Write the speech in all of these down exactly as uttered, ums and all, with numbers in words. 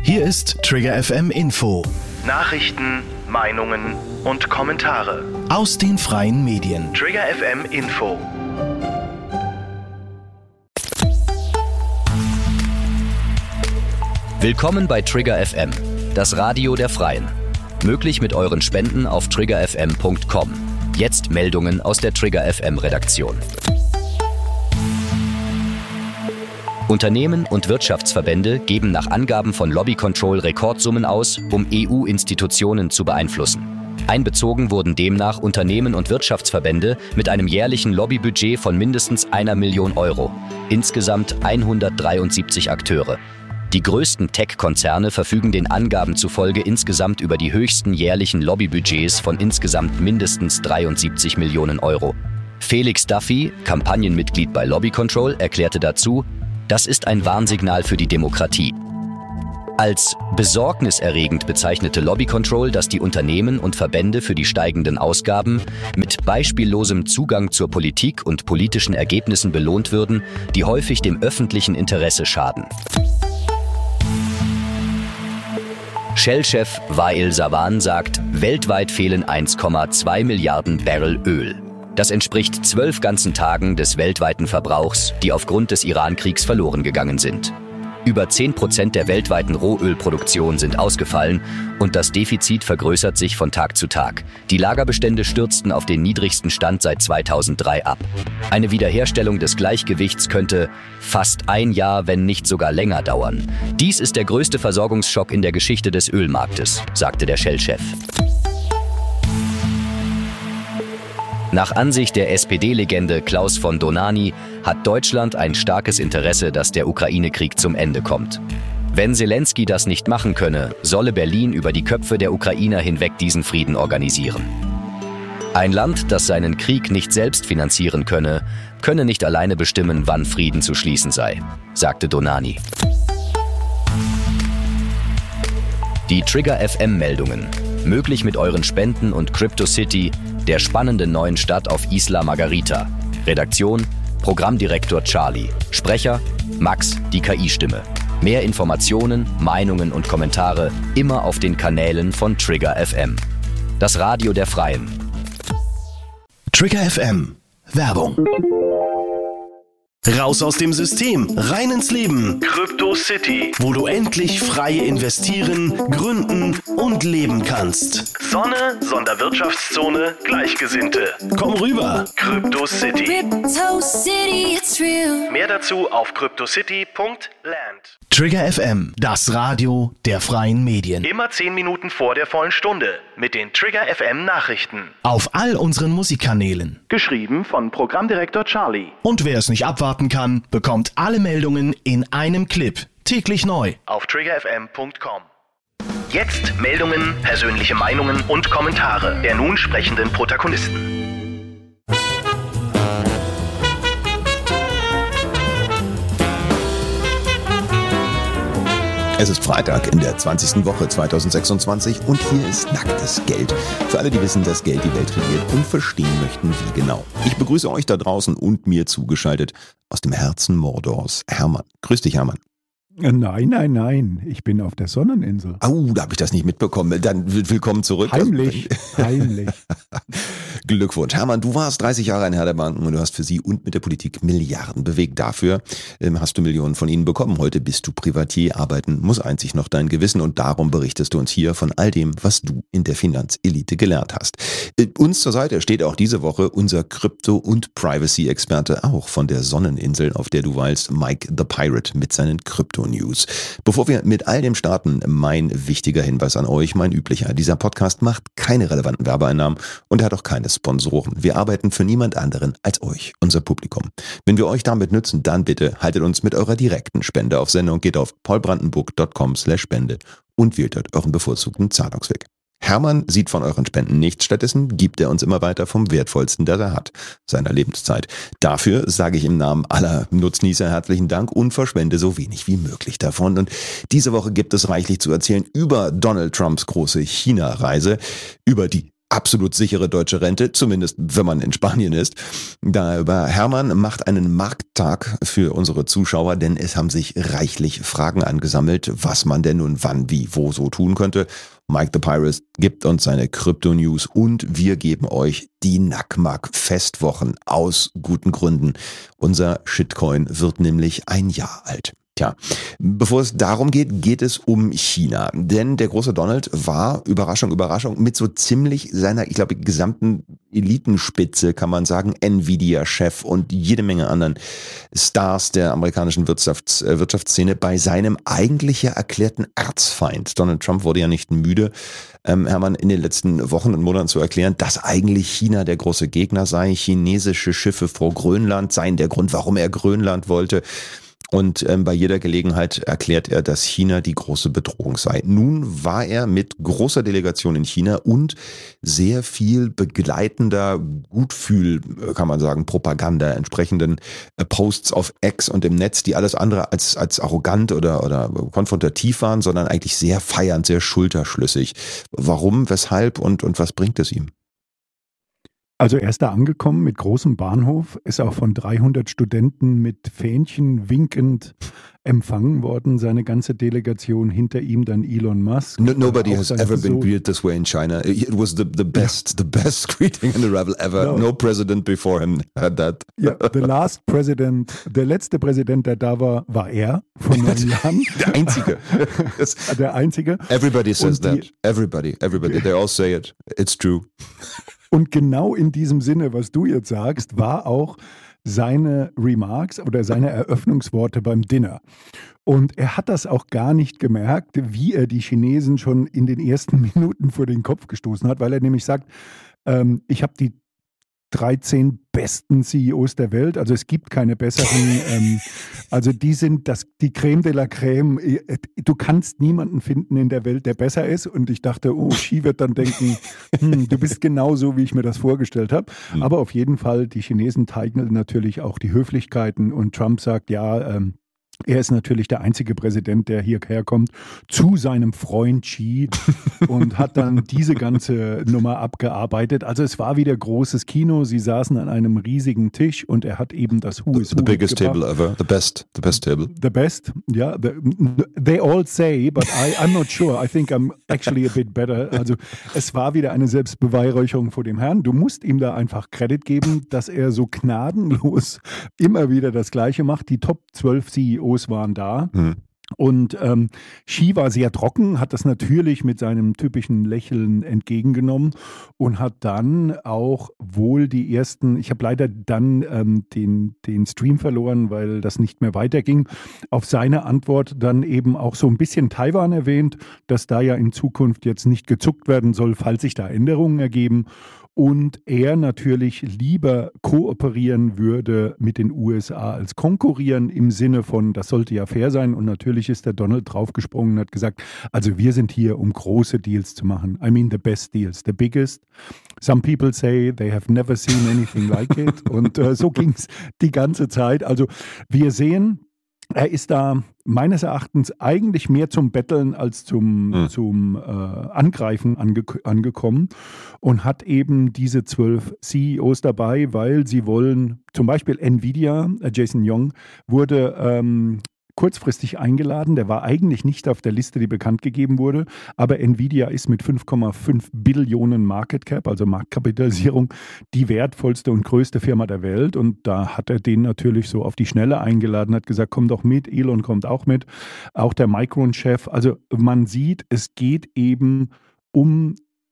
Hier ist Trigger F M Info. Nachrichten, Meinungen und Kommentare Aus den freien Medien. Trigger F M Info. Willkommen bei Trigger F M, das Radio der Freien. Möglich mit euren Spenden auf trigger f m punkt com. Jetzt Meldungen aus der Trigger F M Redaktion. Unternehmen und Wirtschaftsverbände geben nach Angaben von Lobby Control Rekordsummen aus, um E U-Institutionen zu beeinflussen. Einbezogen wurden demnach Unternehmen und Wirtschaftsverbände mit einem jährlichen Lobbybudget von mindestens einer Million Euro. Insgesamt hundertdreiundsiebzig Akteure. Die größten Tech-Konzerne verfügen den Angaben zufolge insgesamt über die höchsten jährlichen Lobbybudgets von insgesamt mindestens dreiundsiebzig Millionen Euro. Felix Duffy, Kampagnenmitglied bei Lobby Control, erklärte dazu: Das ist ein Warnsignal für die Demokratie. Als besorgniserregend bezeichnete Lobby Control, dass die Unternehmen und Verbände für die steigenden Ausgaben mit beispiellosem Zugang zur Politik und politischen Ergebnissen belohnt würden, die häufig dem öffentlichen Interesse schaden. Shell-Chef Wael Sawan sagt, weltweit fehlen eins Komma zwei Milliarden Barrel Öl. Das entspricht zwölf ganzen Tagen des weltweiten Verbrauchs, die aufgrund des Iran-Kriegs verloren gegangen sind. Über zehn Prozent der weltweiten Rohölproduktion sind ausgefallen und das Defizit vergrößert sich von Tag zu Tag. Die Lagerbestände stürzten auf den niedrigsten Stand seit zweitausenddrei ab. Eine Wiederherstellung des Gleichgewichts könnte fast ein Jahr, wenn nicht sogar länger dauern. Dies ist der größte Versorgungsschock in der Geschichte des Ölmarktes, sagte der Shell-Chef. Nach Ansicht der S P D-Legende Klaus von Donani hat Deutschland ein starkes Interesse, dass der Ukraine-Krieg zum Ende kommt. Wenn Zelensky das nicht machen könne, solle Berlin über die Köpfe der Ukrainer hinweg diesen Frieden organisieren. Ein Land, das seinen Krieg nicht selbst finanzieren könne, könne nicht alleine bestimmen, wann Frieden zu schließen sei, sagte Donani. Die Trigger F M-Meldungen. Möglich mit euren Spenden und CryptoCity, der spannenden neuen Stadt auf Isla Margarita. Redaktion: Programmdirektor Charlie. Sprecher: Max, die K I-Stimme. Mehr Informationen, Meinungen und Kommentare immer auf den Kanälen von Trigger F M. Das Radio der Freien. Trigger F M. Werbung. Raus aus dem System, rein ins Leben. CryptoCity, wo du endlich frei investieren, gründen und leben kannst. Sonne, Sonderwirtschaftszone, Gleichgesinnte. Komm rüber. CryptoCity. Crypto City, it's real. Mehr dazu auf cryptocity punkt land. Trigger F M, das Radio der freien Medien. Immer zehn Minuten vor der vollen Stunde mit den Trigger F M Nachrichten. Auf all unseren Musikkanälen. Geschrieben von Programmdirektor Charlie. Und wer es nicht abwarten kann, bekommt alle Meldungen in einem Clip. Täglich neu. Auf trigger f m punkt com. Jetzt Meldungen, persönliche Meinungen und Kommentare der nun sprechenden Protagonisten. Es ist Freitag in der zwanzigsten Woche zweitausendsechsundzwanzig und hier ist nacktes Geld. Für alle, die wissen, dass Geld die Welt regiert und verstehen möchten, wie genau. Ich begrüße euch da draußen und mir zugeschaltet aus dem Herzen Mordors, Hermann. Grüß dich, Hermann. Nein, nein, nein. Ich bin auf der Sonneninsel. Oh, da habe ich das nicht mitbekommen. Dann willkommen zurück. Heimlich, heimlich. Glückwunsch. Hermann, du warst dreißig Jahre ein Herr der Banken und du hast für sie und mit der Politik Milliarden bewegt. Dafür ähm, hast du Millionen von ihnen bekommen. Heute bist du Privatier. Arbeiten muss einzig noch dein Gewissen und darum berichtest du uns hier von all dem, was du in der Finanzelite gelernt hast. Äh, uns zur Seite steht auch diese Woche unser Krypto- und Privacy-Experte, auch von der Sonneninsel, auf der du weilst, Mike the Pirate mit seinen Krypto News. Bevor wir mit all dem starten, mein wichtiger Hinweis an euch, mein üblicher. Dieser Podcast macht keine relevanten Werbeeinnahmen und hat auch keine Sponsoren. Wir arbeiten für niemand anderen als euch, unser Publikum. Wenn wir euch damit nützen, dann bitte haltet uns mit eurer direkten Spende auf Sendung, geht auf paulbrandenburg punkt com slash spende und wählt dort euren bevorzugten Zahlungsweg. Hermann sieht von euren Spenden nichts, stattdessen gibt er uns immer weiter vom Wertvollsten, das er hat, seiner Lebenszeit. Dafür sage ich im Namen aller Nutznießer herzlichen Dank und verschwende so wenig wie möglich davon. Und diese Woche gibt es reichlich zu erzählen über Donald Trumps große China-Reise, über die absolut sichere deutsche Rente, zumindest wenn man in Spanien ist. Darüber Hermann macht einen Markttag für unsere Zuschauer, denn es haben sich reichlich Fragen angesammelt, was man denn nun wann, wie, wo so tun könnte. Mike the Pirate gibt uns seine Krypto-News und wir geben euch die Nackmack-Festwochen aus guten Gründen. Unser Shitcoin wird nämlich ein Jahr alt. Tja, bevor es darum geht, geht es um China. Denn der große Donald war, Überraschung, Überraschung, mit so ziemlich seiner, ich glaube, gesamten Elitenspitze, kann man sagen, Nvidia-Chef und jede Menge anderen Stars der amerikanischen Wirtschafts-, äh, Wirtschaftsszene bei seinem eigentlich ja erklärten Erzfeind. Donald Trump wurde ja nicht müde, ähm, Hermann, in den letzten Wochen und Monaten zu erklären, dass eigentlich China der große Gegner sei. Chinesische Schiffe vor Grönland seien der Grund, warum er Grönland wollte. Und ähm, bei jeder Gelegenheit erklärt er, dass China die große Bedrohung sei. Nun war er mit großer Delegation in China und sehr viel begleitender Gutfühl, kann man sagen, Propaganda, entsprechenden äh, Posts auf X und im Netz, die alles andere als als arrogant oder oder konfrontativ waren, sondern eigentlich sehr feiernd, sehr schulterschlüssig. Warum, weshalb und und was bringt es ihm? Also er ist da angekommen mit großem Bahnhof, ist auch von dreihundert Studenten mit Fähnchen winkend empfangen worden, seine ganze Delegation, hinter ihm dann Elon Musk. No, nobody has ever been greeted this way in China. It was the, the best, the best greeting in the rebel ever. No. no president before him had that. Ja, the last president, der letzte Präsident, der da war, war er vor neun Jahren. Der einzige. der einzige. Everybody says die, that. Everybody, everybody. They all say it. It's true. Und genau in diesem Sinne, was du jetzt sagst, war auch seine Remarks oder seine Eröffnungsworte beim Dinner. Und er hat das auch gar nicht gemerkt, wie er die Chinesen schon in den ersten Minuten vor den Kopf gestoßen hat, weil er nämlich sagt, ähm, ich habe die dreizehn besten C E Os der Welt, also es gibt keine besseren, ähm, also die sind das, die Creme de la Creme, du kannst niemanden finden in der Welt, der besser ist, und ich dachte, oh, Xi wird dann denken, hm, du bist genauso, wie ich mir das vorgestellt habe, mhm. aber auf jeden Fall, die Chinesen teilen natürlich auch die Höflichkeiten und Trump sagt, ja, ähm, er ist natürlich der einzige Präsident, der hierher kommt, zu seinem Freund Xi und hat dann diese ganze Nummer abgearbeitet. Also es war wieder großes Kino. Sie saßen an einem riesigen Tisch und er hat eben das Who is Who. The biggest table ever, the best, the best table. The best, yeah. The, they all say, but I, I'm not sure. I think I'm actually a bit better. Also es war wieder eine Selbstbeweihräucherung vor dem Herrn. Du musst ihm da einfach Credit geben, dass er so gnadenlos immer wieder das Gleiche macht. Die Top zwölf C E Os waren da. Hm. Und ähm, Xi war sehr trocken, hat das natürlich mit seinem typischen Lächeln entgegengenommen und hat dann auch wohl die ersten, ich habe leider dann ähm, den, den Stream verloren, weil das nicht mehr weiterging, auf seine Antwort dann eben auch so ein bisschen Taiwan erwähnt, dass da ja in Zukunft jetzt nicht gezuckt werden soll, falls sich da Änderungen ergeben. Und er natürlich lieber kooperieren würde mit den U S A als konkurrieren im Sinne von, das sollte ja fair sein. Und natürlich ist der Donald draufgesprungen und hat gesagt, also wir sind hier, um große Deals zu machen. I mean the best deals, the biggest. Some people say they have never seen anything like it. Und äh, so ging es die ganze Zeit. Also wir sehen, er ist da meines Erachtens eigentlich mehr zum Betteln als zum, hm. zum äh, Angreifen ange- angekommen und hat eben diese zwölf C E Os dabei, weil sie wollen, zum Beispiel Nvidia, äh, Jason Yong, wurde ähm, kurzfristig eingeladen. Der war eigentlich nicht auf der Liste, die bekannt gegeben wurde, aber Nvidia ist mit fünf Komma fünf Billionen Market Cap, also Marktkapitalisierung, die wertvollste und größte Firma der Welt, und da hat er den natürlich so auf die Schnelle eingeladen, hat gesagt, komm doch mit, Elon kommt auch mit, auch der Micron-Chef. Also man sieht, es geht eben um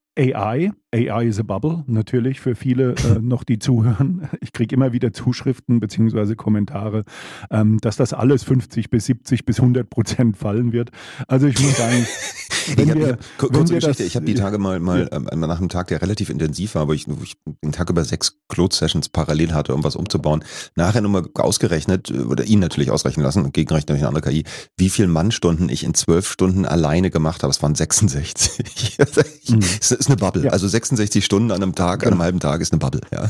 A I. A I is a bubble, natürlich für viele äh, noch, die zuhören. Ich kriege immer wieder Zuschriften bzw. Kommentare, ähm, dass das alles fünfzig bis siebzig bis hundert Prozent fallen wird. Also ich muss sagen, wenn ich wir, hab, ich hab, wenn kurze wir Geschichte, das, ich habe die Tage mal, mal ja. ähm, nach einem Tag, der relativ intensiv war, wo ich, wo ich den Tag über sechs Close-Sessions parallel hatte, um was umzubauen, nachher nochmal ausgerechnet, oder ihn natürlich ausrechnen lassen, gegenrechnet durch eine andere K I, wie viel Mannstunden ich in zwölf Stunden alleine gemacht habe. Es waren sechsundsechzig. mhm. Es ist eine Bubble. Ja. Also sechsundsechzig Stunden an einem Tag, genau. an einem halben Tag ist eine Bubble. Ja,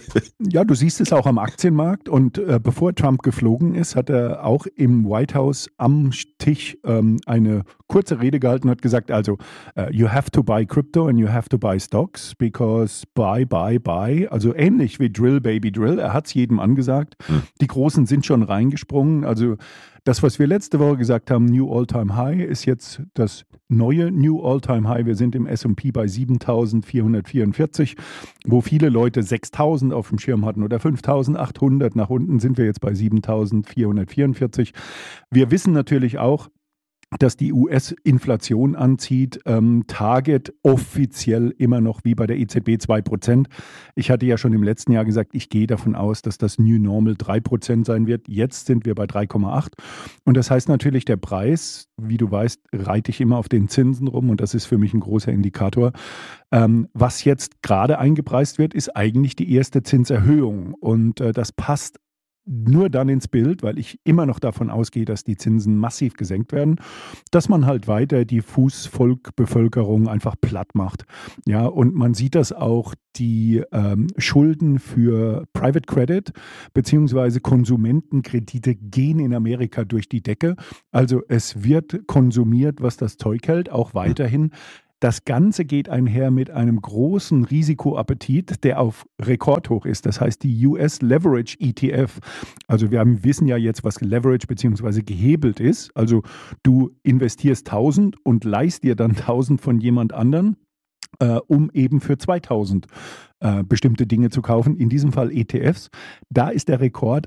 ja, du siehst es auch am Aktienmarkt, und äh, bevor Trump geflogen ist, hat er auch im White House am Tisch ähm, eine kurze Rede gehalten und hat gesagt, also uh, you have to buy crypto and you have to buy stocks because buy, buy, buy. Also ähnlich wie Drill, Baby, Drill. Er hat es jedem angesagt. Hm. Die Großen sind schon reingesprungen. Also das, was wir letzte Woche gesagt haben, New All-Time High, ist jetzt das neue New All-Time High. Wir sind im S und P bei siebentausendvierhundertvierundvierzig, wo viele Leute sechstausend auf dem Schirm hatten oder fünftausendachthundert. Nach unten sind wir jetzt bei siebentausendvierhundertvierundvierzig. Wir wissen natürlich auch, dass die U S-Inflation anzieht, ähm, Target offiziell immer noch wie bei der E Z B zwei Prozent. Ich hatte ja schon im letzten Jahr gesagt, ich gehe davon aus, dass das New Normal drei Prozent sein wird. Jetzt sind wir bei drei Komma acht. Und das heißt natürlich, der Preis, wie du weißt, reite ich immer auf den Zinsen rum und das ist für mich ein großer Indikator. Ähm, was jetzt gerade eingepreist wird, ist eigentlich die erste Zinserhöhung und äh, das passt nur dann ins Bild, weil ich immer noch davon ausgehe, dass die Zinsen massiv gesenkt werden, dass man halt weiter die Fußvolkbevölkerung einfach platt macht. Ja, und man sieht das auch, die ähm, Schulden für Private Credit beziehungsweise Konsumentenkredite gehen in Amerika durch die Decke. Also es wird konsumiert, was das Zeug hält, auch weiterhin. Das Ganze geht einher mit einem großen Risikoappetit, der auf Rekordhoch ist. Das heißt, die U S Leverage E T F, also wir haben, wissen ja jetzt, was Leverage bzw. gehebelt ist. Also du investierst tausend und leihst dir dann tausend von jemand anderen, äh, um eben für zweitausend äh, bestimmte Dinge zu kaufen. In diesem Fall E T Fs. Da ist der Rekord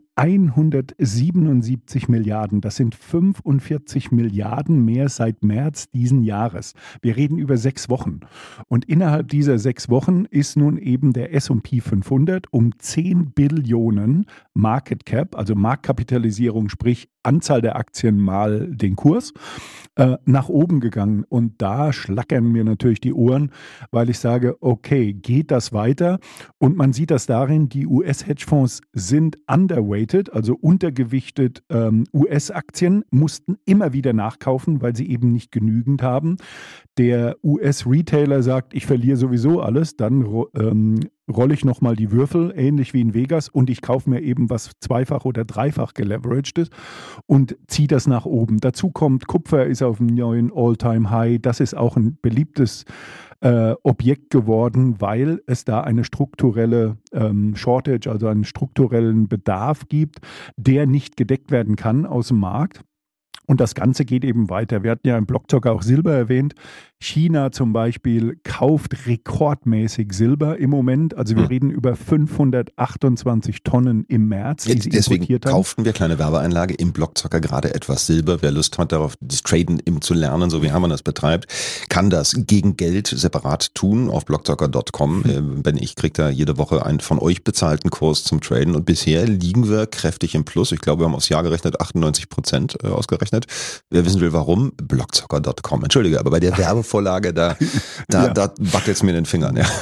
hundertsiebenundsiebzig Milliarden. Das sind fünfundvierzig Milliarden mehr seit März diesen Jahres. Wir reden über sechs Wochen. Und innerhalb dieser sechs Wochen ist nun eben der S und P fünfhundert um zehn Billionen Market Cap, also Marktkapitalisierung, sprich Anzahl der Aktien mal den Kurs, äh, nach oben gegangen. Und da schlackern mir natürlich die Ohren, weil ich sage, okay, geht das weiter? Und man sieht das darin, die U S-Hedgefonds sind underweighted, also untergewichtet. ähm, U S-Aktien mussten immer wieder nachkaufen, weil sie eben nicht genügend haben. Der U S-Retailer sagt, ich verliere sowieso alles, dann ähm, rolle ich nochmal die Würfel, ähnlich wie in Vegas, und ich kaufe mir eben was zweifach oder dreifach geleveraged ist und ziehe das nach oben. Dazu kommt, Kupfer ist auf dem neuen All-Time-High. Das ist auch ein beliebtes äh, Objekt geworden, weil es da eine strukturelle ähm, Shortage, also einen strukturellen Bedarf gibt, der nicht gedeckt werden kann aus dem Markt. Und das Ganze geht eben weiter. Wir hatten ja im Blockzocker auch Silber erwähnt. China zum Beispiel kauft rekordmäßig Silber im Moment. Also wir hm. reden über fünfhundertachtundzwanzig Tonnen im März, die sie Deswegen importiert haben. kauften wir, kleine Werbeeinlage, im Blockzocker gerade etwas Silber. Wer Lust hat, darauf das Traden eben zu lernen, so wie Hermann das betreibt, kann das gegen Geld separat tun auf blockzocker punkt com. Hm. Ben, ich kriege da jede Woche einen von euch bezahlten Kurs zum Traden und bisher liegen wir kräftig im Plus. Ich glaube, wir haben aufs Jahr gerechnet achtundneunzig Prozent ausgerechnet. Wer wissen will, warum, blockzocker punkt com. Entschuldige, aber bei der Werbevorlage, da, da, ja. da wackelt es mir in den Fingern. Ja.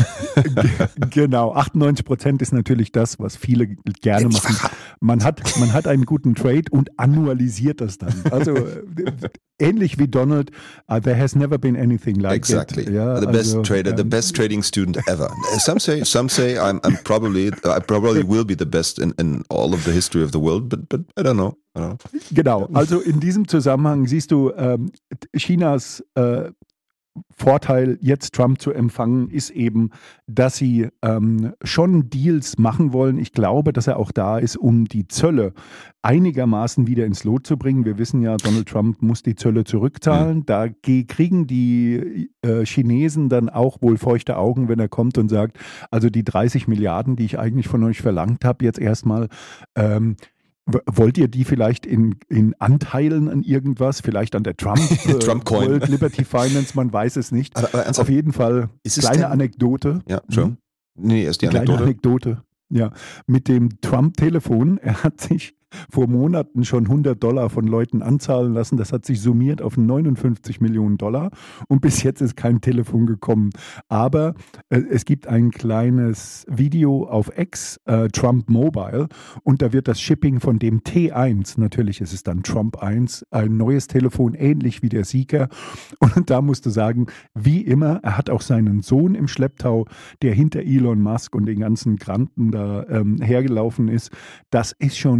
Genau, achtundneunzig Prozent ist natürlich das, was viele gerne machen. Man hat, man hat einen guten Trade und annualisiert das dann. Also ähnlich wie Donald, uh, there has never been anything like exactly. it. Ja, the also, best trader, ähm, the best trading student ever. Some say, some say I'm, I'm probably, I probably will be the best in, in all of the history of the world, but, but I don't know. I don't know. Genau, also in diesem Zusammenhang siehst du, ähm, Chinas äh, Vorteil, jetzt Trump zu empfangen, ist eben, dass sie ähm, schon Deals machen wollen. Ich glaube, dass er auch da ist, um die Zölle einigermaßen wieder ins Lot zu bringen. Wir wissen ja, Donald Trump muss die Zölle zurückzahlen. Mhm. Da kriegen die äh, Chinesen dann auch wohl feuchte Augen, wenn er kommt und sagt, also die dreißig Milliarden, die ich eigentlich von euch verlangt habe, jetzt erstmal, ähm, wollt ihr die vielleicht in, in Anteilen an irgendwas, vielleicht an der Trump, äh, Trump Coin. World Liberty Finance, man weiß es nicht. Aber, aber auf jeden Fall, kleine denn, Anekdote. Ja, schon. Nee, erst die kleine Anekdote. Anekdote. Ja, mit dem Trump-Telefon, er hat sich vor Monaten schon hundert Dollar von Leuten anzahlen lassen. Das hat sich summiert auf neunundfünfzig Millionen Dollar und bis jetzt ist kein Telefon gekommen. Aber äh, es gibt ein kleines Video auf X, äh, Trump Mobile, und da wird das Shipping von dem T eins, natürlich ist es dann Trump eins, ein neues Telefon, ähnlich wie der Seeker. Und da musst du sagen, wie immer, er hat auch seinen Sohn im Schlepptau, der hinter Elon Musk und den ganzen Granten da ähm, hergelaufen ist. Das ist schon großes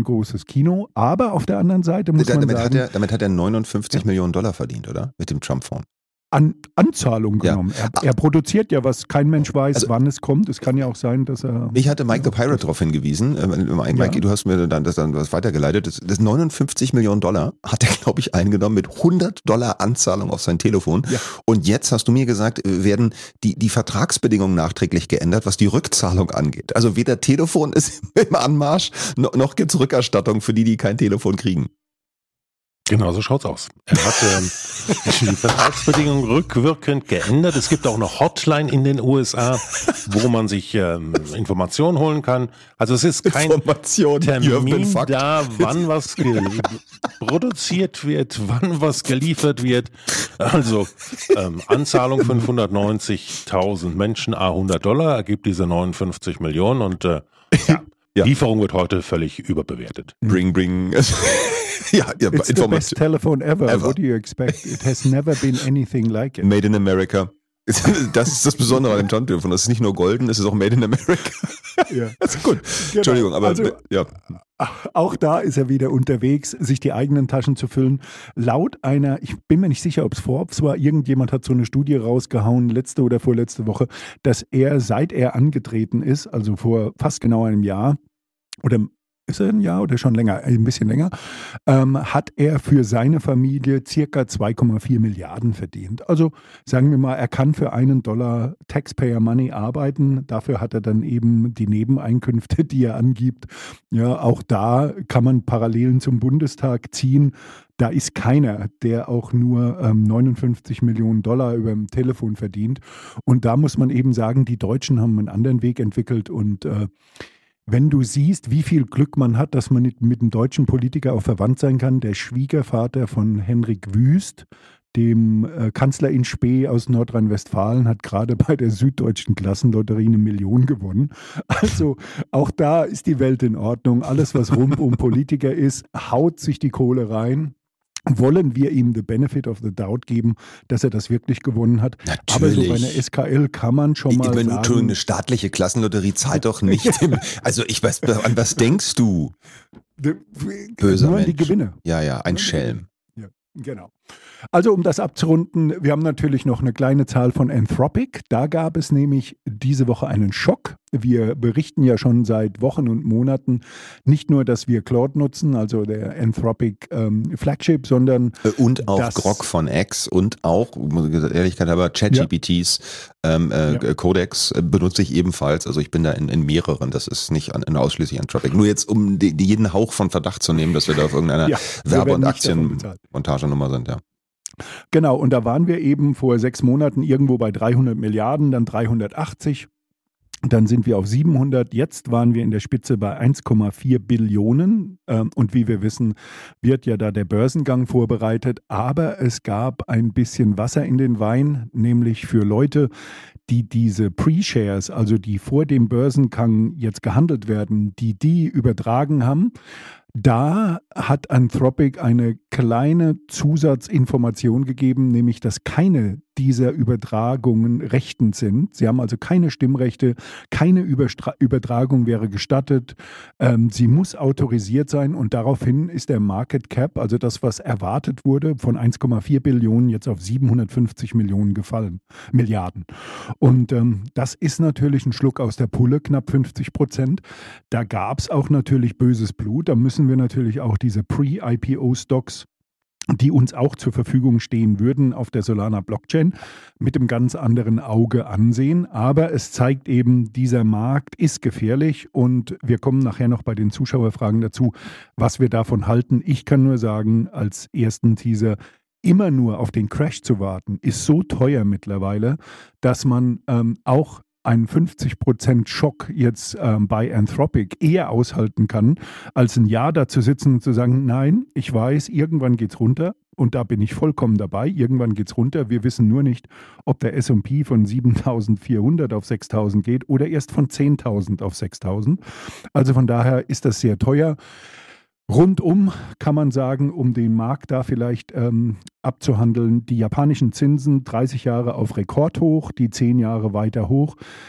großes Kino. Aber auf der anderen Seite muss damit man sagen... Hat er, damit hat er neunundfünfzig ja. Millionen Dollar verdient, oder? Mit dem Trump-Fonds. An Anzahlung genommen. Ja. Er, er produziert ja, was kein Mensch weiß, also, wann es kommt. Es kann ja auch sein, dass er... Ich hatte Mike the Pirate darauf hingewiesen. Mike, ja. du hast mir dann das, dann was weitergeleitet. Das, das neunundfünfzig Millionen Dollar hat er, glaube ich, eingenommen mit hundert Dollar Anzahlung auf sein Telefon. Ja. Und jetzt hast du mir gesagt, werden die, die Vertragsbedingungen nachträglich geändert, was die Rückzahlung angeht. Also weder Telefon ist im Anmarsch, noch, noch gibt es Rückerstattung für die, die kein Telefon kriegen. Genau, so schaut's aus. Er hat ähm, die Vertragsbedingungen rückwirkend geändert. Es gibt auch eine Hotline in den U S A, wo man sich ähm, Informationen holen kann. Also es ist kein Termin da, wann was ge- produziert wird, wann was geliefert wird. Also ähm, Anzahlung fünfhundertneunzigtausend Menschen, à hundert Dollar, ergibt diese neunundfünfzig Millionen und äh, ja, ja. Lieferung wird heute völlig überbewertet. Bring, bring. Ja, ja, It's the best telephone ever. ever. What do you expect? It has never been anything like it. Made in America. Das ist das Besondere an dem John-Telefon. Das ist nicht nur golden, es ist auch made in America. Ja. Das ist gut. Genau. Entschuldigung, aber also, ja. Auch da ist er wieder unterwegs, sich die eigenen Taschen zu füllen. Laut einer, ich bin mir nicht sicher, ob es Forbes war, irgendjemand hat so eine Studie rausgehauen, letzte oder vorletzte Woche, dass er, seit er angetreten ist, also vor fast genau einem Jahr, oder ist er ein Jahr oder schon länger, ein bisschen länger, ähm, hat er für seine Familie circa zwei Komma vier Milliarden verdient. Also sagen wir mal, er kann für einen Dollar Taxpayer Money arbeiten. Dafür hat er dann eben die Nebeneinkünfte, die er angibt. Ja, auch da kann man Parallelen zum Bundestag ziehen. Da ist keiner, der auch nur ähm, neunundfünfzig Millionen Dollar über dem Telefon verdient. Und da muss man eben sagen, die Deutschen haben einen anderen Weg entwickelt und äh, wenn du siehst, wie viel Glück man hat, dass man mit, mit einem deutschen Politiker auch verwandt sein kann, der Schwiegervater von Henrik Wüst, dem äh, Kanzler in Spee aus Nordrhein-Westfalen, hat gerade bei der Süddeutschen Klassenlotterie eine Million gewonnen. Also auch da ist die Welt in Ordnung. Alles, was rund um Politiker ist, haut sich die Kohle rein. Wollen wir ihm the benefit of the doubt geben, dass er das wirklich gewonnen hat. Natürlich. Aber so bei einer S K L kann man schon mal Wenn sagen... du eine staatliche Klassenlotterie zahlt doch nicht. Im, also ich weiß, an was denkst du? Böser Nur an Mensch. die Gewinne. Ja, ja, ein Schelm. Ja, genau. Also um das abzurunden, wir haben natürlich noch eine kleine Zahl von Anthropic. Da gab es nämlich diese Woche einen Schock. Wir berichten ja schon seit Wochen und Monaten nicht nur, dass wir Claude nutzen, also der Anthropic ähm, Flagship, sondern und auch das, Grok von X und auch, muss ich gesagt, Ehrlichkeit aber ChatGPTs ja. ähm, äh, ja. Codex äh, benutze ich ebenfalls. Also ich bin da in, in mehreren. Das ist nicht an, in ausschließlich Anthropic. Nur jetzt, um die, die jeden Hauch von Verdacht zu nehmen, dass wir da auf irgendeiner ja, Werbe- und Aktienmontagenummer sind, ja. Genau, und da waren wir eben vor sechs Monaten irgendwo bei dreihundert Milliarden, dann dreihundertachtzig, dann sind wir auf siebenhundert, jetzt waren wir in der Spitze bei eins Komma vier Billionen und wie wir wissen, wird ja da der Börsengang vorbereitet, aber es gab ein bisschen Wasser in den Wein, nämlich für Leute, die diese Pre-Shares, also die vor dem Börsengang jetzt gehandelt werden, die die übertragen haben. Da hat Anthropic eine kleine Zusatzinformation gegeben, nämlich dass keine dieser Übertragungen rechtens sind. Sie haben also keine Stimmrechte, keine Überstra- Übertragung wäre gestattet. Ähm, sie muss autorisiert sein und daraufhin ist der Market Cap, also das, was erwartet wurde, von eins Komma vier Billionen jetzt auf siebenhundertfünfzig Millionen gefallen, Milliarden. Und ähm, das ist natürlich ein Schluck aus der Pulle, knapp fünfzig Prozent. Da gab es auch natürlich böses Blut. Da müssen wir natürlich auch diese Pre-I P O-Stocks, die uns auch zur Verfügung stehen würden auf der Solana-Blockchain, mit einem ganz anderen Auge ansehen. Aber es zeigt eben, dieser Markt ist gefährlich und wir kommen nachher noch bei den Zuschauerfragen dazu, was wir davon halten. Ich kann nur sagen, als ersten Teaser, immer nur auf den Crash zu warten, ist so teuer mittlerweile, dass man ähm, auch einen fünfzig Prozent Schock jetzt ähm, bei Anthropic eher aushalten kann, als ein Jahr da zu sitzen und zu sagen, nein, ich weiß, irgendwann geht's runter und da bin ich vollkommen dabei, irgendwann geht's runter. Wir wissen nur nicht, ob der S und P von siebentausendvierhundert auf sechstausend geht oder erst von zehntausend auf sechstausend. Also von daher ist das sehr teuer. Rundum kann man sagen, um den Markt da vielleicht ähm, abzuhandeln, die japanischen Zinsen dreißig Jahre auf Rekordhoch, die zehn Jahre weiter hoch.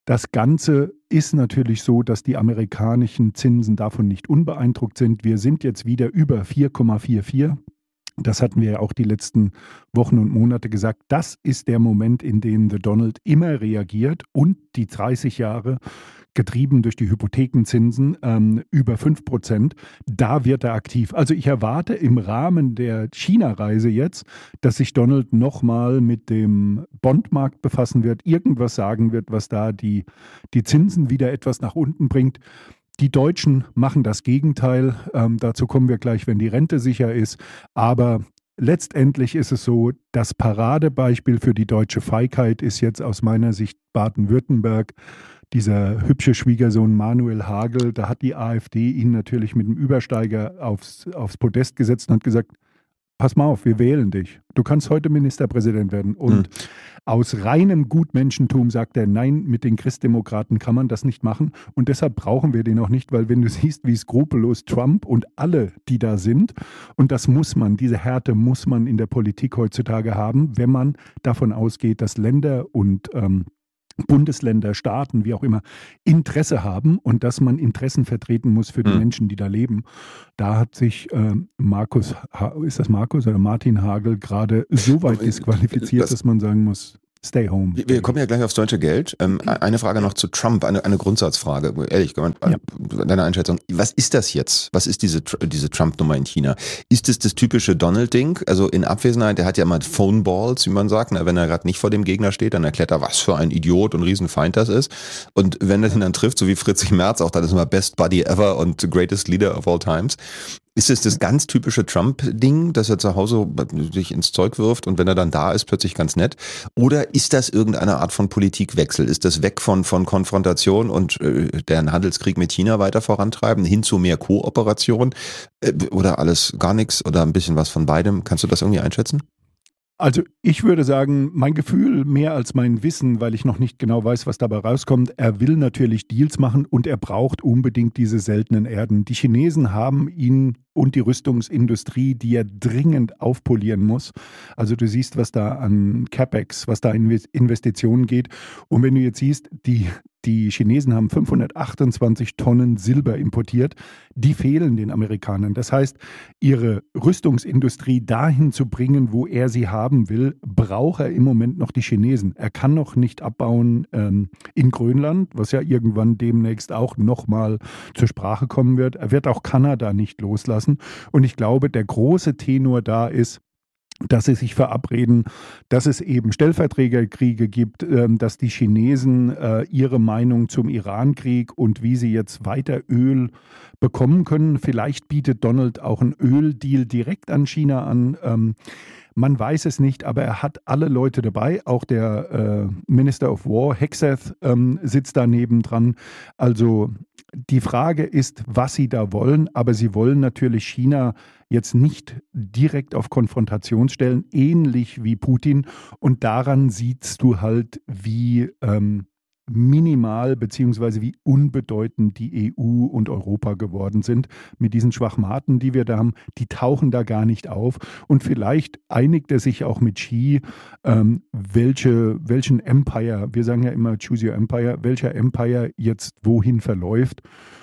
Das Ganze ist natürlich so, dass die amerikanischen Zinsen davon nicht unbeeindruckt sind. Wir sind jetzt wieder über vier Komma vierundvierzig. Das hatten wir ja auch die letzten Wochen und Monate gesagt. Das ist der Moment, in dem The Donald immer reagiert und die dreißig Jahre getrieben durch die Hypothekenzinsen ähm, über fünf Prozent, da wird er aktiv. Also ich erwarte im Rahmen der China-Reise jetzt, dass sich Donald nochmal mit dem Bondmarkt befassen wird, irgendwas sagen wird, was da die, die Zinsen wieder etwas nach unten bringt. Die Deutschen machen das Gegenteil. Ähm, dazu kommen wir gleich, wenn die Rente sicher ist. Aber letztendlich ist es so, das Paradebeispiel für die deutsche Feigheit ist jetzt aus meiner Sicht Baden-Württemberg. Dieser hübsche Schwiegersohn Manuel Hagel, da hat die AfD ihn natürlich mit dem Übersteiger aufs, aufs Podest gesetzt und hat gesagt, pass mal auf, wir wählen dich. Du kannst heute Ministerpräsident werden. Und hm. aus reinem Gutmenschentum sagt er, nein, mit den Christdemokraten kann man das nicht machen. Und deshalb brauchen wir den auch nicht, weil wenn du siehst, wie skrupellos Trump und alle, die da sind, und das muss man, diese Härte muss man in der Politik heutzutage haben, wenn man davon ausgeht, dass Länder und ähm, Bundesländer, Staaten, wie auch immer, Interesse haben und dass man Interessen vertreten muss für die mhm. Menschen, die da leben. Da hat sich äh, Markus, ist das Markus oder Martin Hagel gerade so weit disqualifiziert, das, dass man sagen muss, stay home. Wir kommen ja gleich aufs deutsche Geld. Ähm, eine Frage noch zu Trump, eine, eine Grundsatzfrage. Ehrlich, ja. Deine Einschätzung. Was ist das jetzt? Was ist diese, diese Trump-Nummer in China? Ist es das typische Donald-Ding? Also in Abwesenheit, der hat ja immer Phone-Balls, wie man sagt. Na, wenn er gerade nicht vor dem Gegner steht, dann erklärt er, was für ein Idiot und Riesenfeind das ist. Und wenn er den dann trifft, so wie Friedrich Merz, auch dann ist immer Best Buddy ever und Greatest Leader of all times. Ist es das ganz typische Trump-Ding, dass er zu Hause sich ins Zeug wirft und wenn er dann da ist, plötzlich ganz nett? Oder ist das irgendeine Art von Politikwechsel? Ist das weg von, von Konfrontation und äh, deren Handelskrieg mit China weiter vorantreiben, hin zu mehr Kooperation? Äh, oder alles gar nichts oder ein bisschen was von beidem? Kannst du das irgendwie einschätzen? Also ich würde sagen, mein Gefühl mehr als mein Wissen, weil ich noch nicht genau weiß, was dabei rauskommt. Er will natürlich Deals machen und er braucht unbedingt diese seltenen Erden. Die Chinesen haben ihn und die Rüstungsindustrie, die er dringend aufpolieren muss. Also du siehst, was da an CapEx, was da in Investitionen geht. Und wenn du jetzt siehst, die Die Chinesen haben fünfhundertachtundzwanzig Tonnen Silber importiert. Die fehlen den Amerikanern. Das heißt, ihre Rüstungsindustrie dahin zu bringen, wo er sie haben will, braucht er im Moment noch die Chinesen. Er kann noch nicht abbauen ähm, in Grönland, was ja irgendwann demnächst auch nochmal zur Sprache kommen wird. Er wird auch Kanada nicht loslassen. Und ich glaube, der große Tenor da ist, dass sie sich verabreden, dass es eben Stellvertreterkriege gibt, dass die Chinesen ihre Meinung zum Irankrieg und wie sie jetzt weiter Öl bekommen können. Vielleicht bietet Donald auch einen Öldeal direkt an China an. Man weiß es nicht, aber er hat alle Leute dabei. Auch der äh, Minister of War, Hegseth, ähm, sitzt da nebendran. Also die Frage ist, was sie da wollen. Aber sie wollen natürlich China jetzt nicht direkt auf Konfrontation stellen, ähnlich wie Putin. Und daran siehst du halt, wie ähm, minimal beziehungsweise wie unbedeutend die E U und Europa geworden sind mit diesen Schwachmaten, die wir da haben. Die tauchen da gar nicht auf. Und vielleicht einigt er sich auch mit Xi, ähm, welche, welchen Empire, wir sagen ja immer Choose Your Empire, welcher Empire jetzt wohin verläuft.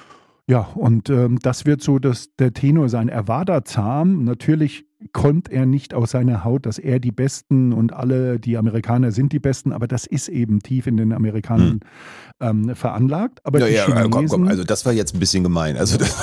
Ja, und ähm, das wird so dass der Tenor sein. Er war da zahm, natürlich kommt er nicht aus seiner Haut, dass er die Besten und alle die Amerikaner sind die Besten, aber das ist eben tief in den Amerikanern hm. ähm, veranlagt. Aber ja, die ja, Chinesen, komm, komm, also das war jetzt ein bisschen gemein. Also das,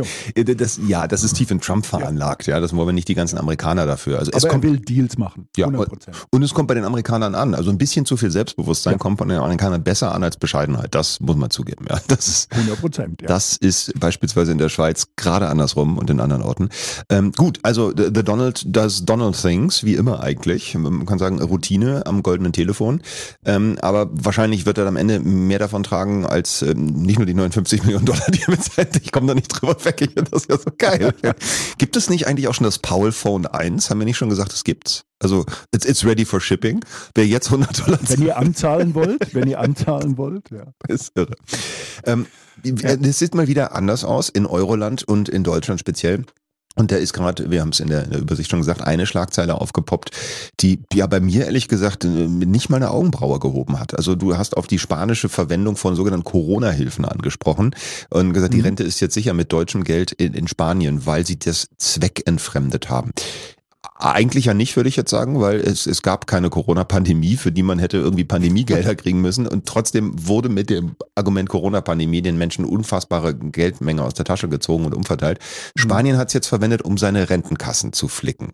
das, ja, das ist tief in Trump veranlagt. Ja, das wollen wir nicht die ganzen Amerikaner dafür. Also es aber kommt, er will Deals machen, ja, hundert Prozent. Und es kommt bei den Amerikanern an. Also ein bisschen zu viel Selbstbewusstsein ja. kommt von den Amerikanern besser an als Bescheidenheit. Das muss man zugeben. Ja, das ist hundert Prozent. Ja. Das ist beispielsweise in der Schweiz gerade andersrum und in anderen Orten. Ähm, gut, also the, the Donald does Donald Things, wie immer eigentlich. Man kann sagen, Routine am goldenen Telefon. Ähm, aber wahrscheinlich wird er am Ende mehr davon tragen, als ähm, nicht nur die neunundfünfzig Millionen Dollar, die er bezahlt. Ich komme da nicht drüber weg. Ich finde das ja so geil. Ja. Gibt es nicht eigentlich auch schon das Paul Phone eins? Haben wir nicht schon gesagt, es gibt's? Also, it's, it's ready for shipping. Wer jetzt hundert Dollar Wenn ihr anzahlen wollt, wenn ihr anzahlen wollt, ja. Das ist irre. Ähm, ja. Das sieht mal wieder anders aus in Euroland und in Deutschland speziell. Und da ist gerade, wir haben es in der, in der Übersicht schon gesagt, eine Schlagzeile aufgepoppt, die ja bei mir ehrlich gesagt nicht mal eine Augenbraue gehoben hat. Also du hast auf die spanische Verwendung von sogenannten Corona-Hilfen angesprochen und gesagt, mhm. die Rente ist jetzt sicher mit deutschem Geld in, in Spanien, weil sie das zweckentfremdet haben. Eigentlich ja nicht, würde ich jetzt sagen, weil es, es gab keine Corona-Pandemie, für die man hätte irgendwie Pandemiegelder kriegen müssen. Und trotzdem wurde mit dem Argument Corona-Pandemie den Menschen unfassbare Geldmenge aus der Tasche gezogen und umverteilt. Mhm. Spanien hat es jetzt verwendet, um seine Rentenkassen zu flicken.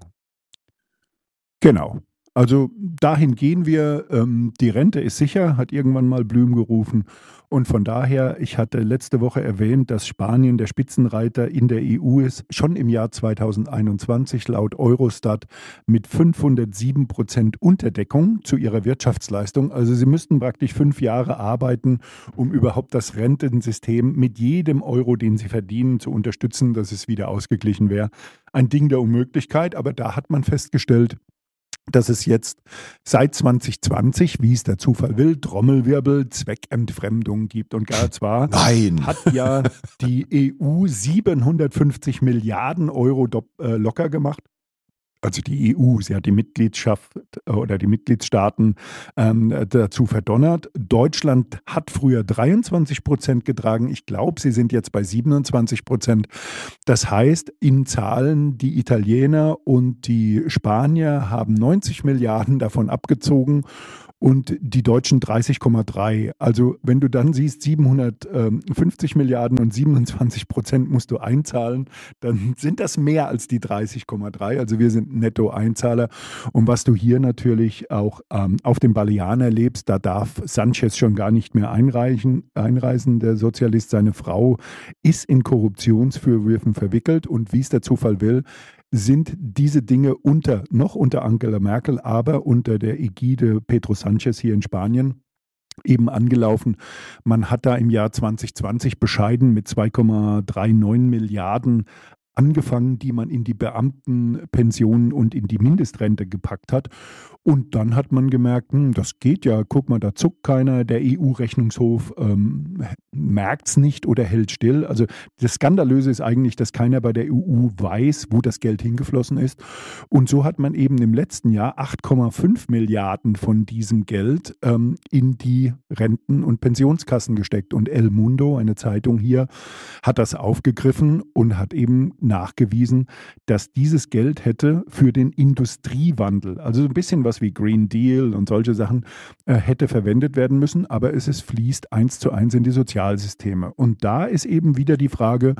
Genau. Also dahin gehen wir. Ähm, die Rente ist sicher, hat irgendwann mal Blüm gerufen. Und von daher, ich hatte letzte Woche erwähnt, dass Spanien der Spitzenreiter in der E U ist, schon im Jahr zweitausendeinundzwanzig laut Eurostat mit fünfhundertsieben Prozent Unterdeckung zu ihrer Wirtschaftsleistung. Also sie müssten praktisch fünf Jahre arbeiten, um überhaupt das Rentensystem mit jedem Euro, den sie verdienen, zu unterstützen, dass es wieder ausgeglichen wäre. Ein Ding der Unmöglichkeit, aber da hat man festgestellt, dass es jetzt seit zwanzig zwanzig, wie es der Zufall will, Trommelwirbel, Zweckentfremdung gibt. Und gar zwar Nein. hat ja die E U siebenhundertfünfzig Milliarden Euro do- äh, locker gemacht. Also die E U, sie hat die Mitgliedschaft oder die Mitgliedstaaten ähm, dazu verdonnert. Deutschland hat früher dreiundzwanzig Prozent getragen. Ich glaube, sie sind jetzt bei siebenundzwanzig Prozent. Das heißt, in Zahlen, die Italiener und die Spanier haben neunzig Milliarden davon abgezogen und die Deutschen dreißig Komma drei. Also wenn du dann siehst, siebenhundertfünfzig Milliarden und siebenundzwanzig Prozent musst du einzahlen, dann sind das mehr als die dreißig Komma drei. Also wir sind Netto-Einzahler. Und was du hier natürlich auch ähm, auf dem Balearen erlebst, da darf Sanchez schon gar nicht mehr einreichen, einreisen. Der Sozialist, seine Frau, ist in Korruptionsvorwürfen verwickelt. Und wie es der Zufall will, sind diese Dinge unter, noch unter Angela Merkel, aber unter der Ägide Pedro Sanchez hier in Spanien eben angelaufen. Man hat da im Jahr zwanzig zwanzig bescheiden mit zwei Komma neununddreißig Milliarden angefangen, die man in die Beamtenpensionen und in die Mindestrente gepackt hat. Und dann hat man gemerkt, hm, das geht ja, guck mal, da zuckt keiner, der E U-Rechnungshof ähm, merkt es nicht oder hält still. Also das Skandalöse ist eigentlich, dass keiner bei der E U weiß, wo das Geld hingeflossen ist. Und so hat man eben im letzten Jahr acht Komma fünf Milliarden von diesem Geld ähm, in die Renten- und Pensionskassen gesteckt. Und El Mundo, eine Zeitung hier, hat das aufgegriffen und hat eben nachgewiesen, dass dieses Geld hätte für den Industriewandel, also ein bisschen was wie Green Deal und solche Sachen, äh, hätte verwendet werden müssen, aber es ist, fließt eins zu eins in die Sozialsysteme. Und da ist eben wieder die Frage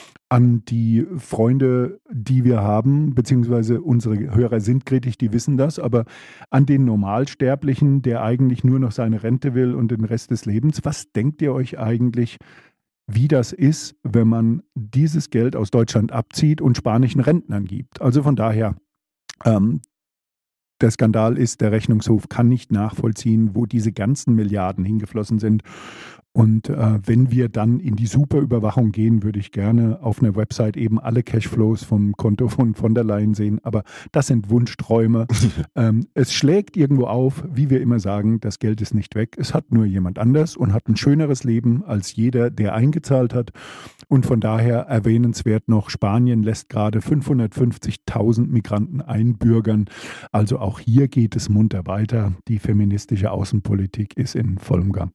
an die Freunde, die wir haben, beziehungsweise unsere Hörer sind kritisch, die wissen das, aber an den Normalsterblichen, der eigentlich nur noch seine Rente will und den Rest des Lebens, was denkt ihr euch eigentlich, wie das ist, wenn man dieses Geld aus Deutschland abzieht und spanischen Rentnern gibt? Also von daher, ähm, der Skandal ist, der Rechnungshof kann nicht nachvollziehen, wo diese ganzen Milliarden hingeflossen sind. Und äh, wenn wir dann in die Superüberwachung gehen, würde ich gerne auf einer Website eben alle Cashflows vom Konto von von der Leyen sehen. Aber das sind Wunschträume. ähm, es schlägt irgendwo auf, wie wir immer sagen, das Geld ist nicht weg. Es hat nur jemand anders und hat ein schöneres Leben als jeder, der eingezahlt hat. Und von daher erwähnenswert noch, Spanien lässt gerade fünfhundertfünfzigtausend Migranten einbürgern. Also auch hier geht es munter weiter. Die feministische Außenpolitik ist in vollem Gang.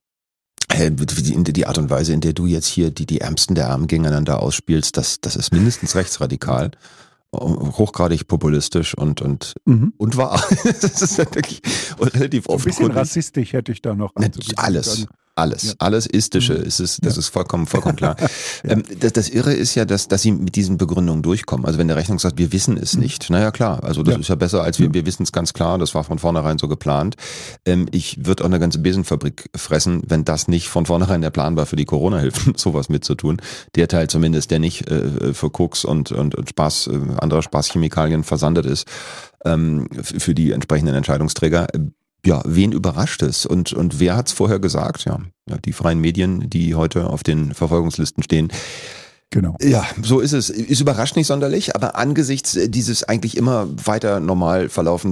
Die Art und Weise, in der du jetzt hier die, die Ärmsten der Armen gegeneinander ausspielst, das, das ist mindestens rechtsradikal, hochgradig populistisch und, und, mhm. und wahr. Das ist ja wirklich relativ oft. Ein bisschen rassistisch hätte ich da noch. Alles. Alles, ja. alles Istische, mhm. ist es, das ja. ist vollkommen, vollkommen klar. ja. ähm, das, das Irre ist ja, dass, dass sie mit diesen Begründungen durchkommen. Also wenn der Rechnung sagt, wir wissen es mhm. nicht, naja klar, also das ja. ist ja besser, als wir, wir wissen es ganz klar, das war von vornherein so geplant. Ähm, ich würde auch eine ganze Besenfabrik fressen, wenn das nicht von vornherein der Plan war, für die Corona-Hilfen sowas mitzutun. Der Teil zumindest, der nicht äh, für Koks und, und, und Spaß, äh, andere Spaßchemikalien versandet ist, ähm, für die entsprechenden Entscheidungsträger. Ja, wen überrascht es? Und, und wer hat es vorher gesagt? Ja, ja, die freien Medien, die heute auf den Verfolgungslisten stehen. Genau. Ja, so ist es. Es überrascht nicht sonderlich, aber angesichts dieses eigentlich immer weiter normal verlaufenden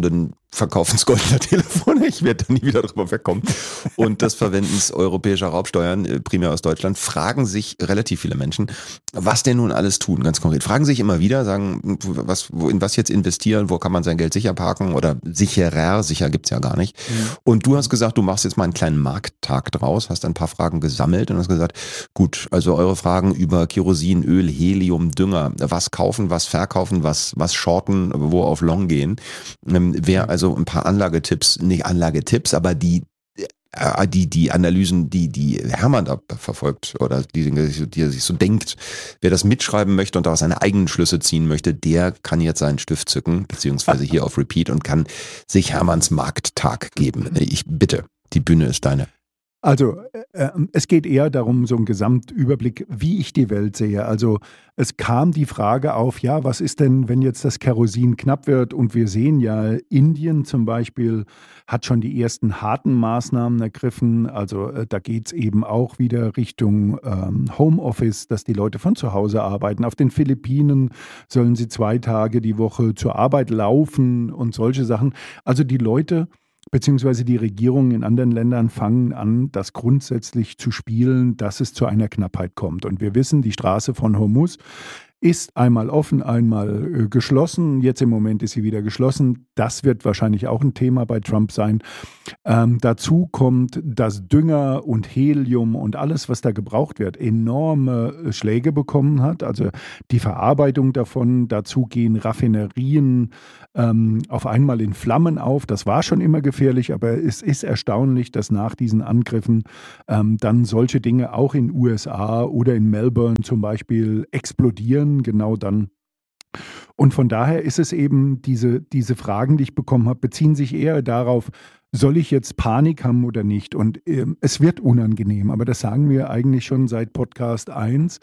Verkaufens goldener Telefone, ich werde da nie wieder drüber wegkommen, und des Verwendens europäischer Raubsteuern, primär aus Deutschland, fragen sich relativ viele Menschen, was denn nun alles tun, ganz konkret. Fragen sich immer wieder, sagen, was, wo, in was jetzt investieren, wo kann man sein Geld sicher parken oder sicherer, sicher gibt's ja gar nicht. Mhm. Und du hast gesagt, du machst jetzt mal einen kleinen Markttag draus, hast ein paar Fragen gesammelt und hast gesagt, gut, also eure Fragen über Kerosin, Öl, Helium, Dünger, was kaufen, was verkaufen, was, was shorten, wo auf Long gehen, ähm, wer also Also ein paar Anlagetipps, nicht Anlagetipps, aber die, die, die Analysen, die, die Hermann da verfolgt oder die, die er sich so denkt, wer das mitschreiben möchte und daraus seine eigenen Schlüsse ziehen möchte, der kann jetzt seinen Stift zücken, beziehungsweise hier auf Repeat und kann sich Hermanns Markttag geben. Ich bitte, die Bühne ist deine. Also äh, es geht eher darum, so einen Gesamtüberblick, wie ich die Welt sehe. Also es kam die Frage auf, ja, was ist denn, wenn jetzt das Kerosin knapp wird? Und wir sehen ja, Indien zum Beispiel hat schon die ersten harten Maßnahmen ergriffen. Also äh, da geht es eben auch wieder Richtung ähm, Homeoffice, dass die Leute von zu Hause arbeiten. Auf den Philippinen sollen sie zwei Tage die Woche zur Arbeit laufen und solche Sachen. Also die Leute beziehungsweise die Regierungen in anderen Ländern fangen an, das grundsätzlich zu spielen, dass es zu einer Knappheit kommt. Und wir wissen, die Straße von Hormuz ist einmal offen, einmal äh, geschlossen. Jetzt im Moment ist sie wieder geschlossen. Das wird wahrscheinlich auch ein Thema bei Trump sein. Ähm, dazu kommt, dass Dünger und Helium und alles, was da gebraucht wird, enorme äh, Schläge bekommen hat. Also die Verarbeitung davon, dazu gehen Raffinerien ähm, auf einmal in Flammen auf. Das war schon immer gefährlich, aber es ist erstaunlich, dass nach diesen Angriffen ähm, dann solche Dinge auch in U S A oder in Melbourne zum Beispiel explodieren. Genau dann. Und von daher ist es eben, diese, diese Fragen, die ich bekommen habe, beziehen sich eher darauf, soll ich jetzt Panik haben oder nicht? Und äh, es wird unangenehm, aber das sagen wir eigentlich schon seit Podcast eins.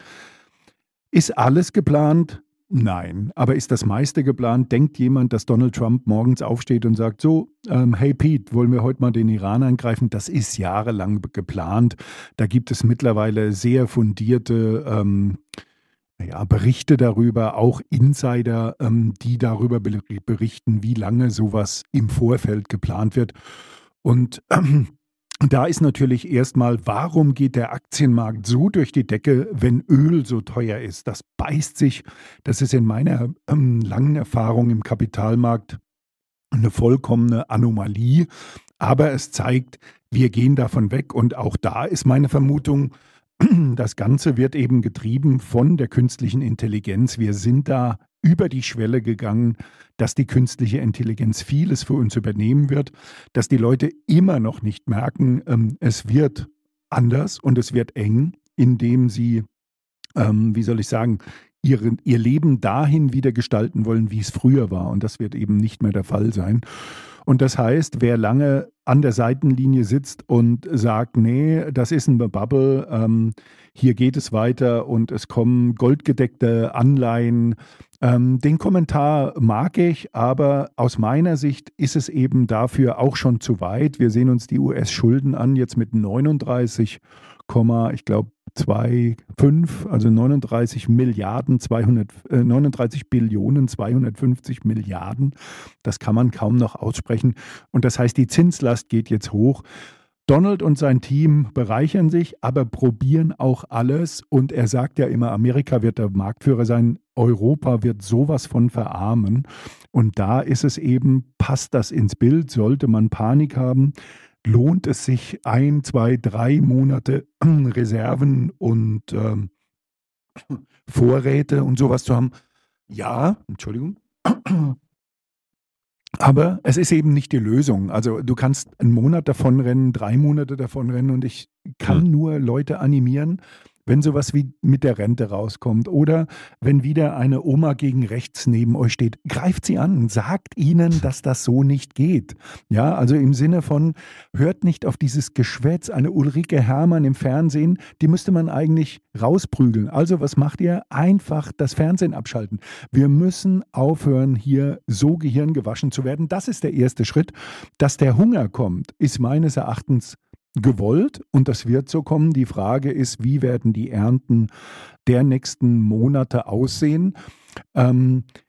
Ist alles geplant? Nein. Aber ist das meiste geplant? Denkt jemand, dass Donald Trump morgens aufsteht und sagt, so, ähm, hey Pete, wollen wir heute mal den Iran angreifen? Das ist jahrelang geplant. Da gibt es mittlerweile sehr fundierte ähm, Ja, Berichte darüber, auch Insider, ähm, die darüber berichten, wie lange sowas im Vorfeld geplant wird. Und ähm, da ist natürlich erstmal, warum geht der Aktienmarkt so durch die Decke, wenn Öl so teuer ist? Das beißt sich, das ist in meiner ähm, langen Erfahrung im Kapitalmarkt eine vollkommene Anomalie. Aber es zeigt, wir gehen davon weg. Und auch da ist meine Vermutung, das Ganze wird eben getrieben von der künstlichen Intelligenz. Wir sind da über die Schwelle gegangen, dass die künstliche Intelligenz vieles für uns übernehmen wird, dass die Leute immer noch nicht merken, ähm, es wird anders und es wird eng, indem sie, ähm, wie soll ich sagen, ihre, ihr Leben dahin wieder gestalten wollen, wie es früher war. Und das wird eben nicht mehr der Fall sein. Und das heißt, wer lange an der Seitenlinie sitzt und sagt, nee, das ist eine Bubble, ähm, hier geht es weiter und es kommen goldgedeckte Anleihen. Ähm, den Kommentar mag ich, aber aus meiner Sicht ist es eben dafür auch schon zu weit. Wir sehen uns die U S-Schulden an, jetzt mit neununddreißig, ich glaube, zwei Komma fünf, also neununddreißig Milliarden, zweihundert, äh, neununddreißig Billionen, zweihundertfünfzig Milliarden. Das kann man kaum noch aussprechen. Und das heißt, die Zinslast geht jetzt hoch. Donald und sein Team bereichern sich, aber probieren auch alles. Und er sagt ja immer, Amerika wird der Marktführer sein, Europa wird sowas von verarmen. Und da ist es eben, passt das ins Bild, sollte man Panik haben, lohnt es sich, ein, zwei, drei Monate Reserven und ähm, Vorräte und sowas zu haben? Ja, Entschuldigung. Aber es ist eben nicht die Lösung. Also du kannst einen Monat davon rennen, drei Monate davon rennen und ich kann hm. nur Leute animieren, wenn sowas wie mit der Rente rauskommt oder wenn wieder eine Oma gegen rechts neben euch steht, greift sie an, sagt ihnen, dass das so nicht geht. Ja, also im Sinne von, hört nicht auf dieses Geschwätz, eine Ulrike Herrmann im Fernsehen, die müsste man eigentlich rausprügeln. Also was macht ihr? Einfach das Fernsehen abschalten. Wir müssen aufhören, hier so gehirngewaschen zu werden. Das ist der erste Schritt. Dass der Hunger kommt, ist meines Erachtens gewollt und das wird so kommen. Die Frage ist, wie werden die Ernten der nächsten Monate aussehen? Ähm,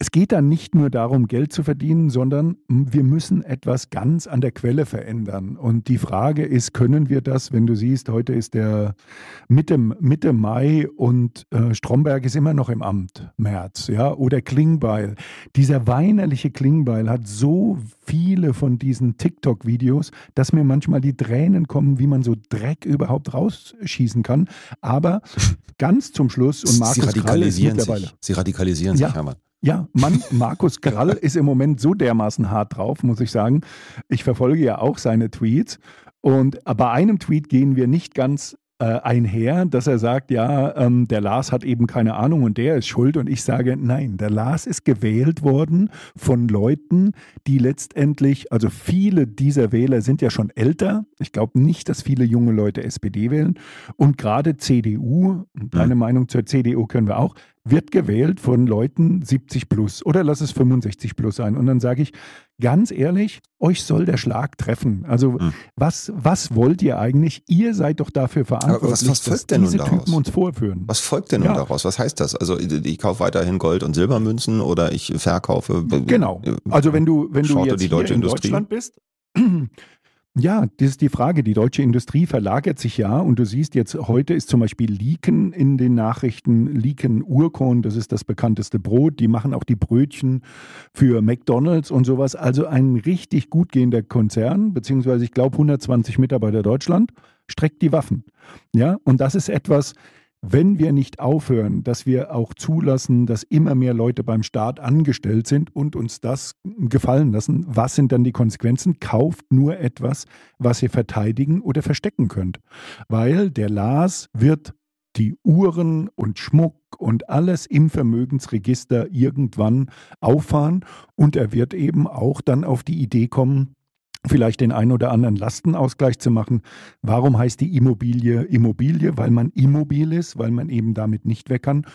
es geht dann nicht nur darum, Geld zu verdienen, sondern wir müssen etwas ganz an der Quelle verändern. Und die Frage ist, können wir das, wenn du siehst, heute ist der Mitte, Mitte Mai und äh, Stromberg ist immer noch im Amt, März, ja, oder Klingbeil. Dieser weinerliche Klingbeil hat so viele von diesen TikTok-Videos, dass mir manchmal die Tränen kommen, wie man so Dreck überhaupt rausschießen kann. Aber ganz zum Schluss, und Markus Sie radikalisieren Krall ist mittlerweile. sich. Sie radikalisieren Ja. sich, Hermann. Ja, Mann, Markus Krall ist im Moment so dermaßen hart drauf, muss ich sagen. Ich verfolge ja auch seine Tweets. Und bei einem Tweet gehen wir nicht ganz äh, einher, dass er sagt, ja, ähm, der Lars hat eben keine Ahnung und der ist schuld. Und ich sage, nein, der Lars ist gewählt worden von Leuten, die letztendlich, also viele dieser Wähler sind ja schon älter. Ich glaube nicht, dass viele junge Leute S P D wählen. Und gerade C D U, deine Meinung zur C D U können wir auch, wird gewählt von Leuten siebzig plus oder lass es fünfundsechzig plus sein. Und dann sage ich, ganz ehrlich, euch soll der Schlag treffen. Also hm. was, was wollt ihr eigentlich? Ihr seid doch dafür verantwortlich, was, was folgt dass denn diese nun daraus? Typen uns vorführen. Was folgt denn nun Ja. daraus? Was heißt das? Also ich, ich kaufe weiterhin Gold- und Silbermünzen oder ich verkaufe... Genau. Also wenn du, wenn du Schorte jetzt die deutsche hier in Industrie? Deutschland bist, ja, das ist die Frage. Die deutsche Industrie verlagert sich ja und du siehst jetzt, heute ist zum Beispiel Leeken in den Nachrichten, Leeken Urkorn, das ist das bekannteste Brot. Die machen auch die Brötchen für McDonald's und sowas. Also ein richtig gut gehender Konzern, beziehungsweise ich glaube hundertzwanzig Mitarbeiter Deutschland, streckt die Waffen. Ja, und das ist etwas, wenn wir nicht aufhören, dass wir auch zulassen, dass immer mehr Leute beim Staat angestellt sind und uns das gefallen lassen, was sind dann die Konsequenzen? Kauft nur etwas, was ihr verteidigen oder verstecken könnt. Weil der Lars wird die Uhren und Schmuck und alles im Vermögensregister irgendwann auffahren und er wird eben auch dann auf die Idee kommen, vielleicht den einen oder anderen Lastenausgleich zu machen. Warum heißt die Immobilie Immobilie? Weil man immobil ist, weil man eben damit nicht weg kann.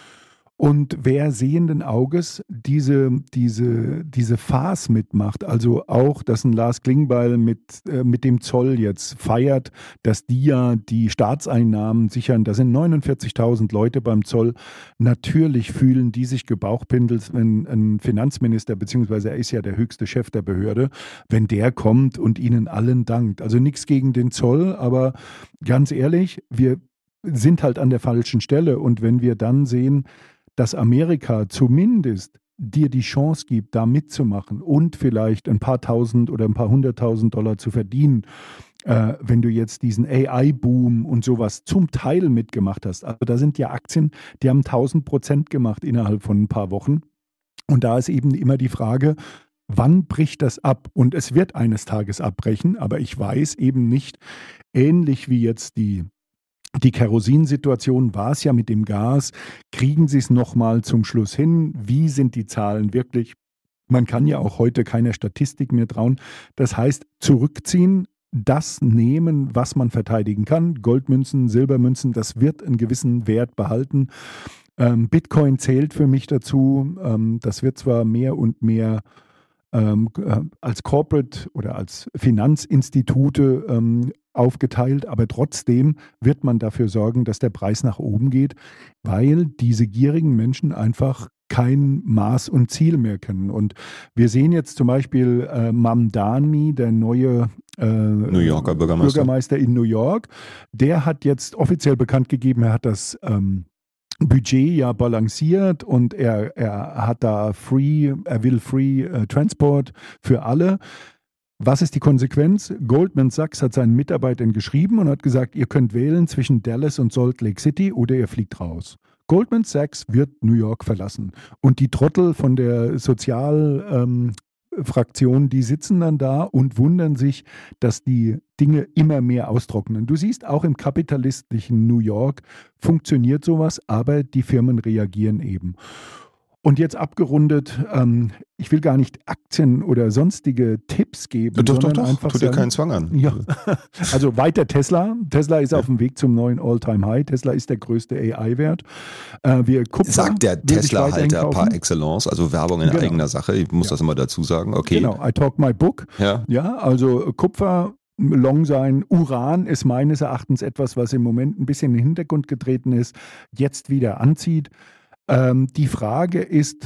Und wer sehenden Auges diese, diese, diese Farce mitmacht, also auch, dass ein Lars Klingbeil mit, äh, mit dem Zoll jetzt feiert, dass die ja die Staatseinnahmen sichern, da sind neunundvierzigtausend Leute beim Zoll, natürlich fühlen die sich gebauchpindelt, wenn ein Finanzminister, beziehungsweise er ist ja der höchste Chef der Behörde, wenn der kommt und ihnen allen dankt. Also nichts gegen den Zoll, aber ganz ehrlich, wir sind halt an der falschen Stelle und wenn wir dann sehen, dass Amerika zumindest dir die Chance gibt, da mitzumachen und vielleicht ein paar tausend oder ein paar hunderttausend Dollar zu verdienen, äh, wenn du jetzt diesen A I-Boom und sowas zum Teil mitgemacht hast. Also da sind ja Aktien, die haben tausend Prozent gemacht innerhalb von ein paar Wochen. Und da ist eben immer die Frage, wann bricht das ab? Und es wird eines Tages abbrechen, aber ich weiß eben nicht, ähnlich wie jetzt die Die Kerosinsituation war es ja mit dem Gas. Kriegen Sie es nochmal zum Schluss hin? Wie sind die Zahlen wirklich? Man kann ja auch heute keiner Statistik mehr trauen. Das heißt, zurückziehen, das nehmen, was man verteidigen kann. Goldmünzen, Silbermünzen, das wird einen gewissen Wert behalten. Ähm, Bitcoin zählt für mich dazu. Ähm, das wird zwar mehr und mehr ähm, äh, als Corporate oder als Finanzinstitute ähm, aufgeteilt, aber trotzdem wird man dafür sorgen, dass der Preis nach oben geht, weil diese gierigen Menschen einfach kein Maß und Ziel mehr kennen. Und wir sehen jetzt zum Beispiel äh, Mamdani, der neue äh, New Yorker Bürgermeister. Bürgermeister in New York, der hat jetzt offiziell bekannt gegeben, er hat das ähm, Budget ja balanciert und er, er hat da free, er will free äh, Transport für alle. Was ist die Konsequenz? Goldman Sachs hat seinen Mitarbeitern geschrieben und hat gesagt, ihr könnt wählen zwischen Dallas und Salt Lake City oder ihr fliegt raus. Goldman Sachs wird New York verlassen. Und die Trottel von der Sozialfraktion, ähm, die sitzen dann da und wundern sich, dass die Dinge immer mehr austrocknen. Du siehst, auch im kapitalistischen New York funktioniert sowas, aber die Firmen reagieren eben. Und jetzt abgerundet, ähm, ich will gar nicht Aktien oder sonstige Tipps geben. Doch, doch, sondern doch, einfach tu dir sagen, keinen Zwang an. Ja, also weiter Tesla. Tesla ist ja auf dem Weg zum neuen All-Time-High. Tesla ist der größte A I-Wert. Äh, wir Kupfer Sagt der will ich weiterhin Tesla-Halter kaufen. par excellence, also Werbung in Genau. eigener Sache. Ich muss Ja. das immer dazu sagen. Okay. Genau, I talk my book. Ja. Ja, also Kupfer, Long sein. Uran ist meines Erachtens etwas, was im Moment ein bisschen in den Hintergrund getreten ist, jetzt wieder anzieht. Ähm, die Frage ist,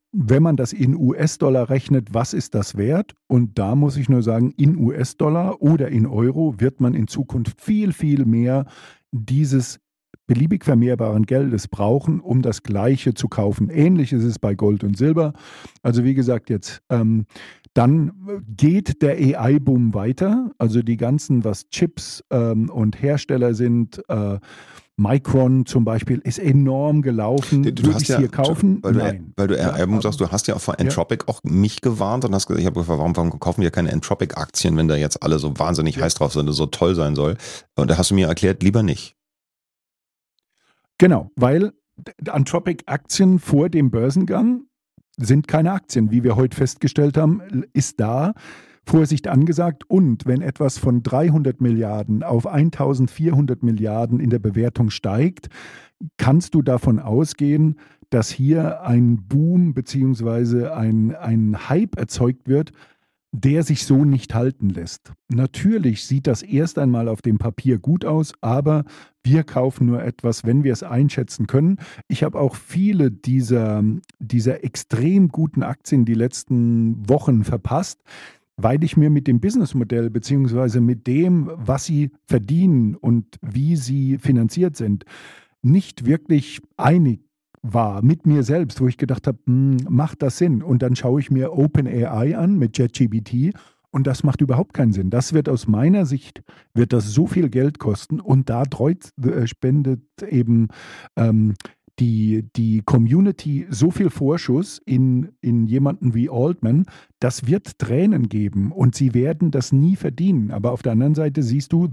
wenn man das in U S-Dollar rechnet, was ist das wert? Und da muss ich nur sagen, in U S-Dollar oder in Euro wird man in Zukunft viel, viel mehr dieses beliebig vermehrbaren Geldes brauchen, um das Gleiche zu kaufen. Ähnlich ist es bei Gold und Silber. Also wie gesagt, jetzt ähm, dann geht der A I-Boom weiter. Also die ganzen, was Chips ähm, und Hersteller sind, äh, Micron zum Beispiel ist enorm gelaufen. Du, du Würde hast ich ja, hier kaufen? weil du, Nein. Weil du Ja, A I-Boom sagst, du hast ja auch vor Entropic ja. auch mich gewarnt und hast gesagt, ich habe gefragt, warum, warum kaufen wir keine Entropic-Aktien, wenn da jetzt alle so wahnsinnig ja. heiß drauf sind und so toll sein soll. Und da hast du mir erklärt, lieber nicht. Genau, weil Entropic-Aktien vor dem Börsengang sind keine Aktien. Wie wir heute festgestellt haben, ist da Vorsicht angesagt. Und wenn etwas von dreihundert Milliarden auf eintausendvierhundert Milliarden in der Bewertung steigt, kannst du davon ausgehen, dass hier ein Boom bzw. ein, ein Hype erzeugt wird, der sich so nicht halten lässt. Natürlich sieht das erst einmal auf dem Papier gut aus, aber wir kaufen nur etwas, wenn wir es einschätzen können. Ich habe auch viele dieser, dieser extrem guten Aktien die letzten Wochen verpasst, weil ich mir mit dem Businessmodell beziehungsweise mit dem, was sie verdienen und wie sie finanziert sind, nicht wirklich einig war mit mir selbst, wo ich gedacht habe, macht das Sinn? Und dann schaue ich mir OpenAI an mit ChatGPT und das macht überhaupt keinen Sinn. Das wird aus meiner Sicht, wird das so viel Geld kosten und da treut, äh, spendet eben ähm, die, die Community so viel Vorschuss in, in jemanden wie Altman, das wird Tränen geben und sie werden das nie verdienen. Aber auf der anderen Seite siehst du,